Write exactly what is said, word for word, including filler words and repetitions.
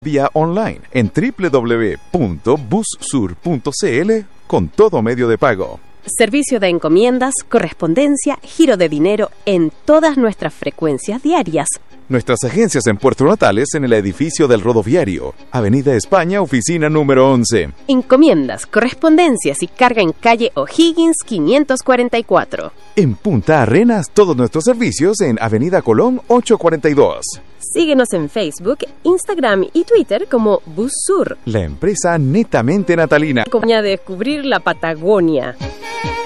vía online en doble u doble u doble u punto bussur punto c l con todo medio de pago. Servicio de encomiendas, correspondencia, giro de dinero en todas nuestras frecuencias diarias. Nuestras agencias en Puerto Natales en el edificio del Rodoviario, Avenida España, oficina número once. Encomiendas, correspondencias y carga en calle O'Higgins quinientos cuarenta y cuatro. En Punta Arenas, todos nuestros servicios en Avenida Colón ochocientos cuarenta y dos. Síguenos en Facebook, Instagram y Twitter como Bussur. La empresa netamente natalina. Compañía de descubrir la Patagonia.